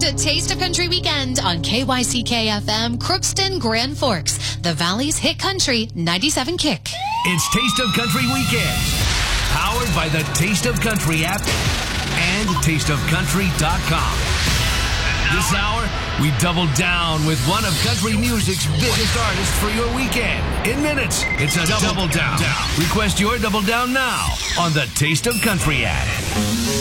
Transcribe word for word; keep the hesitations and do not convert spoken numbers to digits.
to Taste of Country Weekend on K Y C K F M, Crookston, Grand Forks, the Valley's hit country, ninety-seven Kick. It's Taste of Country Weekend, powered by the Taste of Country app and taste of country dot com. This hour, we double down with one of country music's biggest artists for your weekend. In minutes, it's a double, double down. down. Request your double down now on the Taste of Country app.